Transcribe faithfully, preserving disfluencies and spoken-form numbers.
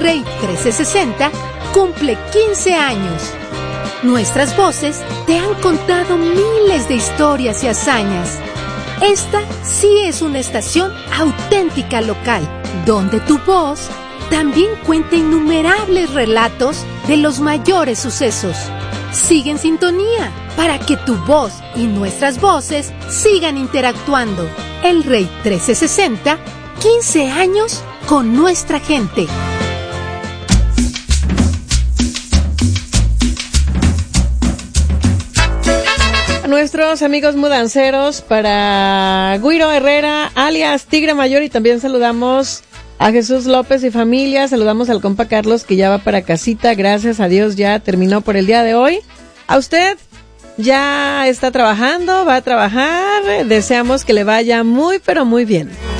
Rey trece sesenta cumple quince años. Nuestras voces te han contado miles de historias y hazañas. Esta sí es una estación auténtica local, donde tu voz también cuenta innumerables relatos de los mayores sucesos. Sigue en sintonía para que tu voz y nuestras voces sigan interactuando. El Rey trece sesenta, quince años con nuestra gente. Nuestros amigos mudanceros, para Guiro Herrera, alias Tigre Mayor, y también saludamos a Jesús López y familia, saludamos al compa Carlos que ya va para casita, gracias a Dios ya terminó por el día de hoy. A usted ya está trabajando, va a trabajar, deseamos que le vaya muy pero muy bien.